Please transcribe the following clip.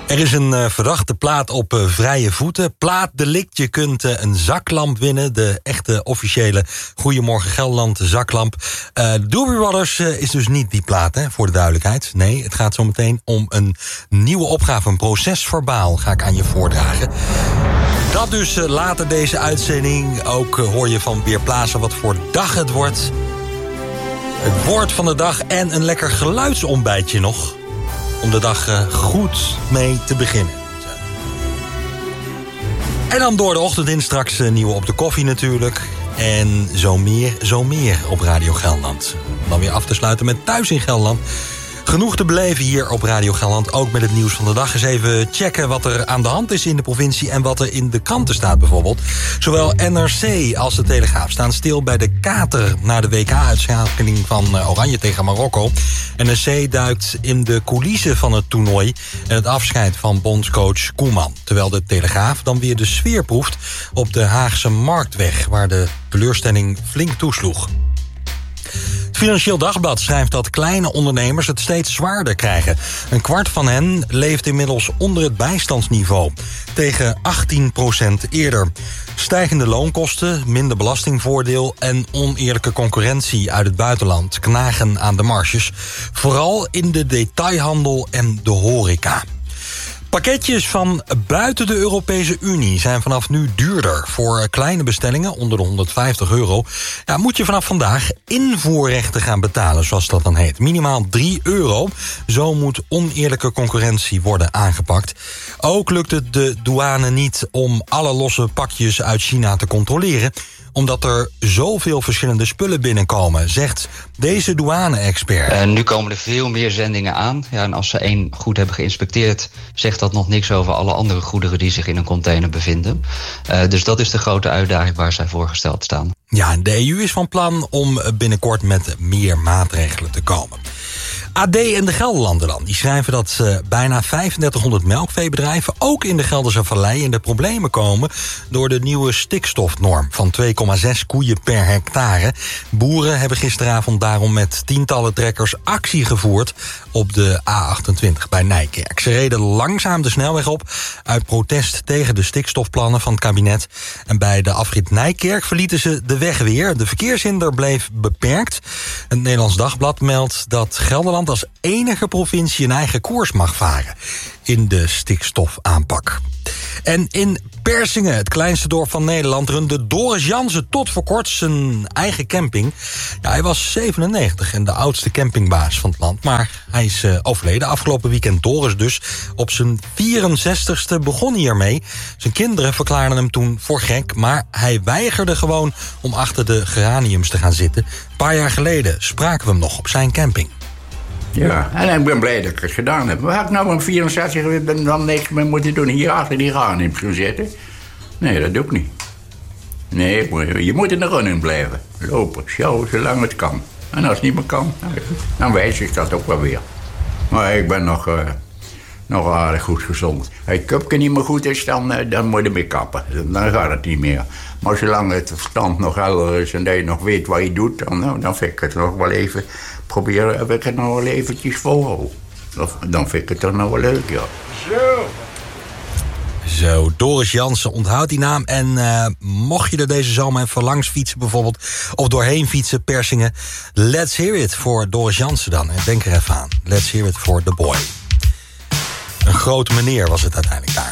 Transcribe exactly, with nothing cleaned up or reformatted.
Er is een uh, verdachte plaat op uh, vrije voeten. Plaatdelict, je kunt uh, een zaklamp winnen. De echte officiële Goedemorgen Gelderland zaklamp. Uh, Doobie Brothers uh, is dus niet die plaat, hè, voor de duidelijkheid. Nee, het gaat zo meteen om een nieuwe opgave. Een procesverbaal ga ik aan je voordragen. Dat dus uh, later deze uitzending. Ook uh, hoor je van Weerplaza wat voor dag het wordt. Het woord van de dag en een lekker geluidsontbijtje nog. Om de dag uh, goed mee te beginnen. En dan door de ochtend in straks uh, nieuwe op de koffie natuurlijk. En zo meer, zo meer op Radio Gelderland. Om dan weer af te sluiten met Thuis in Gelderland. Genoeg te beleven hier op Radio Gelderland. Ook met het nieuws van de dag. Eens even checken wat er aan de hand is in de provincie en wat er in de kranten staat bijvoorbeeld. Zowel N R C als de Telegraaf staan stil bij de kater na de W K-uitschakeling van Oranje tegen Marokko. N R C duikt in de coulissen van het toernooi en het afscheid van bondscoach Koeman. Terwijl de Telegraaf dan weer de sfeer proeft op de Haagse Marktweg, waar de teleurstelling flink toesloeg. Het Financieel Dagblad schrijft dat kleine ondernemers het steeds zwaarder krijgen. Een kwart van hen leeft inmiddels onder het bijstandsniveau, tegen achttien procent eerder. Stijgende loonkosten, minder belastingvoordeel en oneerlijke concurrentie uit het buitenland knagen aan de marges. Vooral in de detailhandel en de horeca. Pakketjes van buiten de Europese Unie zijn vanaf nu duurder. Voor kleine bestellingen onder de honderdvijftig euro... Ja, moet je vanaf vandaag invoerrechten gaan betalen, zoals dat dan heet. Minimaal drie euro. Zo moet oneerlijke concurrentie worden aangepakt. Ook lukt het de douane niet om alle losse pakjes uit China te controleren, omdat er zoveel verschillende spullen binnenkomen, zegt deze douane-expert. Uh, nu komen er veel meer zendingen aan. Ja, en als ze één goed hebben geïnspecteerd, zegt dat nog niks over alle andere goederen die zich in een container bevinden. Uh, dus dat is de grote uitdaging waar zij voor gesteld staan. Ja, de E U is van plan om binnenkort met meer maatregelen te komen. A D en de Gelderlander dan, die schrijven dat uh, bijna vijfendertighonderd melkveebedrijven ook in de Gelderse Vallei in de problemen komen door de nieuwe stikstofnorm van twee komma zes koeien per hectare. Boeren hebben gisteravond daarom met tientallen trekkers actie gevoerd op de A achtentwintig bij Nijkerk. Ze reden langzaam de snelweg op uit protest tegen de stikstofplannen van het kabinet. En bij de afrit Nijkerk verlieten ze de weg weer. De verkeershinder bleef beperkt. Het Nederlands Dagblad meldt dat Gelderland als enige provincie een eigen koers mag varen in de stikstofaanpak. En in Persingen, het kleinste dorp van Nederland, runde Doris Jansen tot voor kort zijn eigen camping. Ja, hij was zevenennegentig en de oudste campingbaas van het land, maar hij is uh, overleden afgelopen weekend. Doris dus op zijn vierenzestigste begon hiermee. Zijn kinderen verklaarden hem toen voor gek, maar hij weigerde gewoon om achter de geraniums te gaan zitten. Een paar jaar geleden spraken we hem nog op zijn camping. Ja, en ik ben blij dat ik het gedaan heb. Waar had ik nou met vierenzestig ben dan niks meer moeten doen? Hier achter die geraniums gaan zitten? Nee, dat doe ik niet. Nee, je moet in de running blijven. Lopen, sjouwen, zolang het kan. En als het niet meer kan, dan wijs ik dat ook wel weer. Maar ik ben nog, uh, nog aardig goed gezond. Als het cupje niet meer goed is, dan, uh, dan moet je mee kappen. Dan gaat het niet meer. Maar zolang het verstand nog helder is en dat je nog weet wat je doet, dan, nou, dan vind ik het nog wel even proberen, heb ik het nog wel eventjes volhouden. Dan vind ik het toch nog wel leuk, ja. Zo. Zo, Doris Jansen, onthoud die naam. En uh, mocht je er deze zomer even langs fietsen bijvoorbeeld, of doorheen fietsen, Persingen, let's hear it voor Doris Jansen dan. En denk er even aan. Let's hear it for the boy. Een grote meneer was het uiteindelijk daar.